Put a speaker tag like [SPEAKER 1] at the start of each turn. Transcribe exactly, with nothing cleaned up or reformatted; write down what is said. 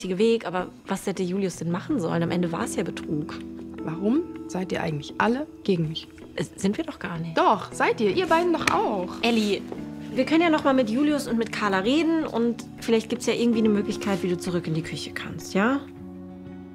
[SPEAKER 1] Weg, aber was hätte Julius denn machen sollen? Am Ende war es ja Betrug.
[SPEAKER 2] Warum seid ihr eigentlich alle gegen mich?
[SPEAKER 1] Es sind wir doch gar nicht.
[SPEAKER 2] Doch, seid ihr. Ihr beiden doch auch.
[SPEAKER 1] Elli, wir können ja noch mal mit Julius und mit Carla reden und vielleicht gibt es ja irgendwie eine Möglichkeit, wie du zurück in die Küche kannst, ja?